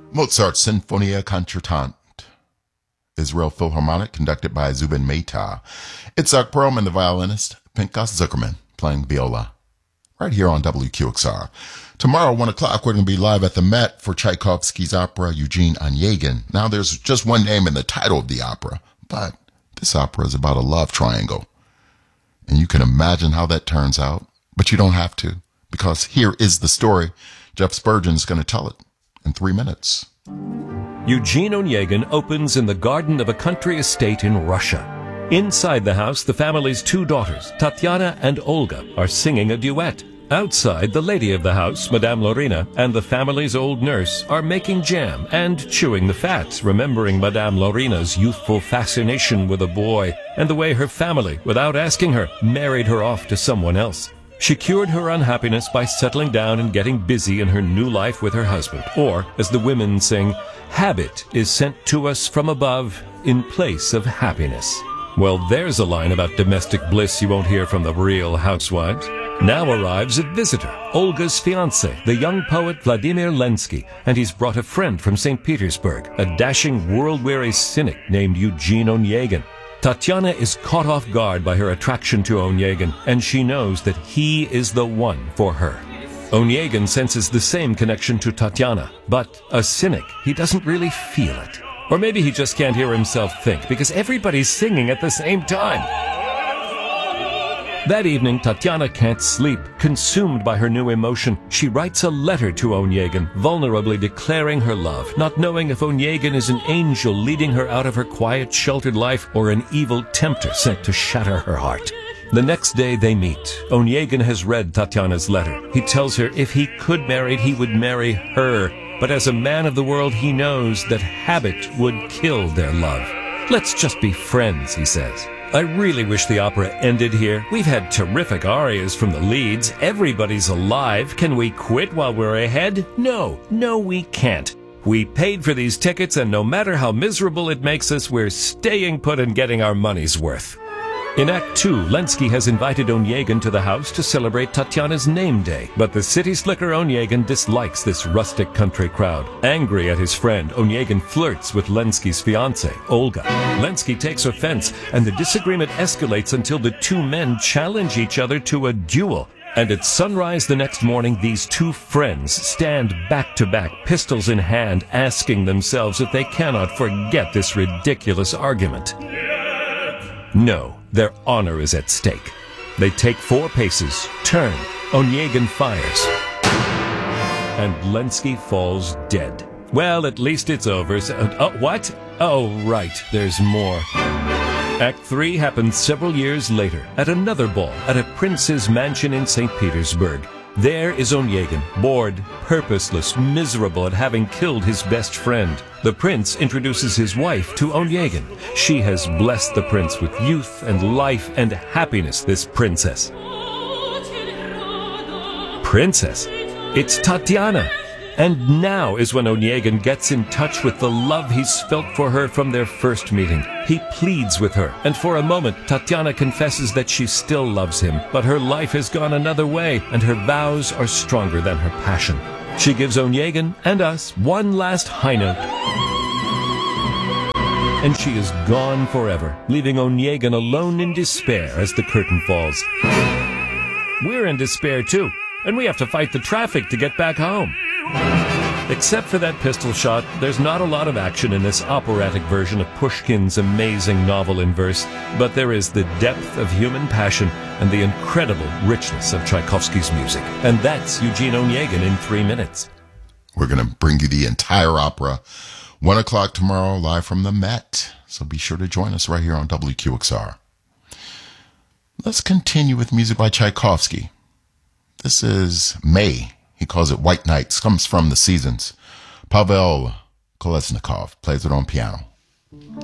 Mozart's Sinfonia Concertante. Israel Philharmonic, conducted by Zubin Mehta. Itzhak Perlman and the violinist Pinchas Zuckerman playing viola. Right here on WQXR. Tomorrow, 1 o'clock, we're going to be live at the Met for Tchaikovsky's opera, Eugene Onegin. Now, there's just one name in the title of the opera, but this opera is about a love triangle. And you can imagine how that turns out, but you don't have to, because here is the story. Jeff Spurgeon is going to tell it in 3 minutes. Eugene Onegin opens in the garden of a country estate in Russia. Inside the house, the family's 2 daughters, Tatiana and Olga, are singing a duet. Outside, the lady of the house, Madame Lorina, and the family's old nurse are making jam and chewing the fat, remembering Madame Lorina's youthful fascination with a boy and the way her family, without asking her, married her off to someone else. She cured her unhappiness by settling down and getting busy in her new life with her husband. Or, as the women sing, habit is sent to us from above in place of happiness. Well, there's a line about domestic bliss you won't hear from the real housewives. Now arrives a visitor, Olga's fiancé, the young poet Vladimir Lenski, and he's brought a friend from St. Petersburg, a dashing, world-weary cynic named Eugene Onegin. Tatiana is caught off guard by her attraction to Onegin, and she knows that he is the one for her. Onegin senses the same connection to Tatiana, but a cynic, he doesn't really feel it. Or maybe he just can't hear himself think, because everybody's singing at the same time. That evening, Tatiana can't sleep. Consumed by her new emotion, she writes a letter to Onegin, vulnerably declaring her love, not knowing if Onegin is an angel leading her out of her quiet, sheltered life or an evil tempter sent to shatter her heart. The next day they meet. Onegin has read Tatiana's letter. He tells her if he could marry, he would marry her. But as a man of the world, he knows that habit would kill their love. Let's just be friends, he says. I really wish the opera ended here. We've had terrific arias from the leads. Everybody's alive. Can we quit while we're ahead? No, we can't. We paid for these tickets, and no matter how miserable it makes us, we're staying put and getting our money's worth. In Act 2, Lenski has invited Onegin to the house to celebrate Tatiana's name day, but the city slicker Onegin dislikes this rustic country crowd. Angry at his friend, Onegin flirts with Lenski's fiancée, Olga. Lenski takes offense, and the disagreement escalates until the 2 men challenge each other to a duel. And at sunrise the next morning, these 2 friends stand back to back, pistols in hand, asking themselves if they cannot forget this ridiculous argument. No, their honor is at stake. They take 4 paces, turn, Onegin fires, and Lenski falls dead. Well, at least it's over. What? Oh, right, there's more. Act 3 happens several years later, at another ball, at a prince's mansion in St. Petersburg. There is Onegin, bored, purposeless, miserable at having killed his best friend. The prince introduces his wife to Onegin. She has blessed the prince with youth and life and happiness, this princess. Princess? It's Tatiana. And now is when Onegin gets in touch with the love he's felt for her from their first meeting. He pleads with her, and for a moment, Tatiana confesses that she still loves him, but her life has gone another way, and her vows are stronger than her passion. She gives Onegin and us one last high note, and she is gone forever, leaving Onegin alone in despair as the curtain falls. We're in despair too, and we have to fight the traffic to get back home. Except for that pistol shot, there's not a lot of action in this operatic version of Pushkin's amazing novel in verse, but there is the depth of human passion and the incredible richness of Tchaikovsky's music. And that's Eugene Onegin in 3 minutes. We're going to bring you the entire opera. 1 o'clock tomorrow, live from the Met. So be sure to join us right here on WQXR. Let's continue with music by Tchaikovsky. This is May. He calls it White Nights, comes from The Seasons. Pavel Kolesnikov plays it on piano.